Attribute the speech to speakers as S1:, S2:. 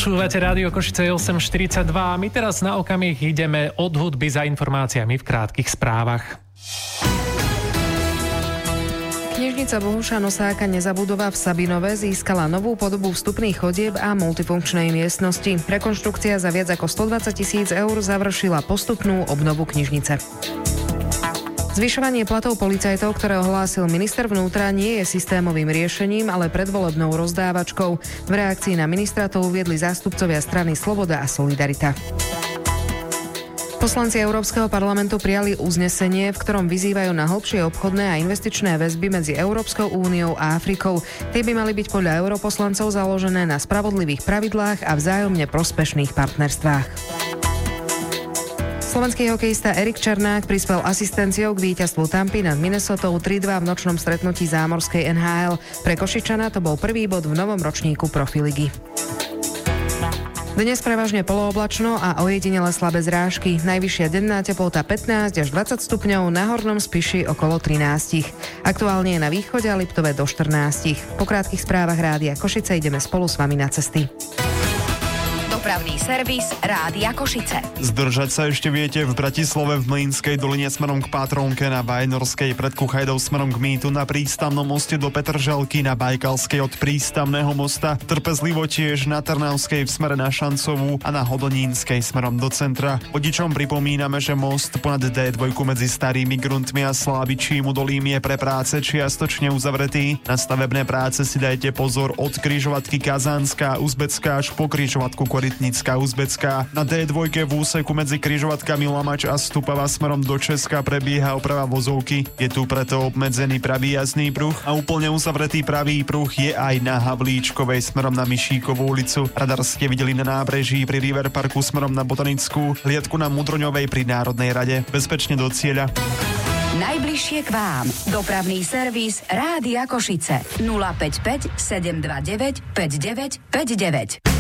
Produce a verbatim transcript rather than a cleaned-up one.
S1: Počúvate Rádio Košice osem štyridsaťdva a my teraz na okamih ideme od hudby za informáciami v krátkych správach.
S2: Knižnica Bohuša Nosáka Nezabudová v Sabinove získala novú podobu vstupných chodieb a multifunkčnej miestnosti. Rekonštrukcia za viac ako stodvadsať tisíc eur završila postupnú obnovu knižnice. Zvyšovanie platov policajtov, ktoré ohlásil minister vnútra, nie je systémovým riešením, ale predvolebnou rozdávačkou. V reakcii na ministra to uviedli zástupcovia strany Sloboda a Solidarita. Poslanci Európskeho parlamentu prijali uznesenie, v ktorom vyzývajú na hlbšie obchodné a investičné väzby medzi Európskou úniou a Afrikou. Tie by mali byť podľa europoslancov založené na spravodlivých pravidlách a vzájomne prospešných partnerstvách. Slovenský hokejista Erik Černák prispel asistenciou k víťazstvu Tampy nad Minnesotou tri dva v nočnom stretnutí zámorskej en há el. Pre Košičana to bol prvý bod v novom ročníku Profiligy. Dnes prevažne polooblačno a ojedinele slabé zrážky. Najvyššia denná teplota pätnásť až dvadsať stupňov, na Hornom Spiši okolo trinásť. Aktuálne je na východe a Liptove do štrnásť. Po krátkych správach Rádia Košice ideme spolu s vami na cesty.
S3: Dopravný servis Rádia Košice.
S4: Zdržať sa ešte viete v Bratislave v Mlynskej doline smerom k Pátronke, na Vajnorskej pred Kuchajdou smerom k Mýtu, na Prístavnom moste do Petržalky, na Bajkalskej od Prístavného mosta, trpezlivo tiež na Trnavskej v smere na Šancovú a na Hodonínskej smerom do centra. Vodičom pripomíname, že most ponad dé dva medzi Starými Gruntmi a Slávičím Udolím je pre práce čiastočne uzavretý. Na stavebné práce si dajte pozor od križovatky Kazánska, Uzbecká až po križovatku Korytnická, Uzbecká. Na dé dva v úseku medzi križovatkami Lamač a Stupava smerom do Česka prebieha oprava vozovky. Je tu preto obmedzený pravý jazdný pruh a úplne uzavretý pravý pruh je aj na Havlíčkovej smerom na Mišíkovú ulicu. Radar ste videli na nábreží pri River Parku smerom na Botanickú, hliadku na Mudroňovej pri Národnej rade. Bezpečne do cieľa.
S3: Najbližšie k vám. Dopravný servis Rádia Košice. nula päť päť sedem dva deväť päť deväť päť deväť.